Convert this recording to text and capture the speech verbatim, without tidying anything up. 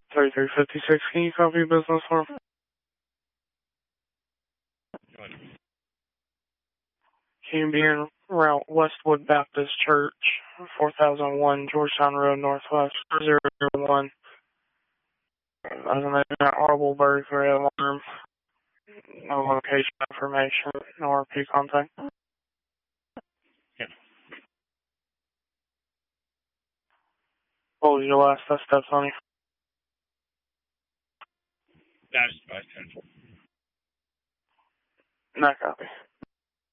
thirty-three fifty-six, can you copy business form? Can you be in route Westwood Baptist Church, four thousand one Georgetown Road, Northwest, zero zero one. As an agent, audible bird gray alarm. No location information, no R P contact. Yeah. What was your last test steps on you? That's by ten. Not copy.